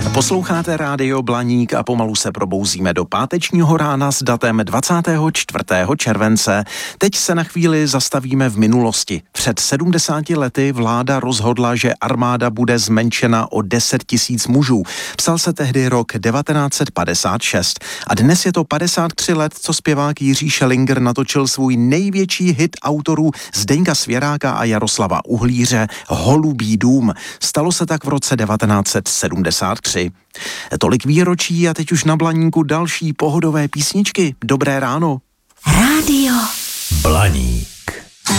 Posloucháte Rádio Blaník a pomalu se probouzíme do pátečního rána s datem 24. července. Teď se na chvíli zastavíme v minulosti. Před 70 lety vláda rozhodla, že armáda bude zmenšena o 10 000 mužů. Psal se tehdy rok 1956 a dnes je to 53 let, co zpěvák Jiří Schellinger natočil svůj největší hit autorů Zdeňka Svěráka a Jaroslava Uhlíře Holubý dům. Stalo se tak v roce 1973. Tolik výročí a teď už na Blaníku další pohodové písničky. Dobré ráno. Rádio Blaník.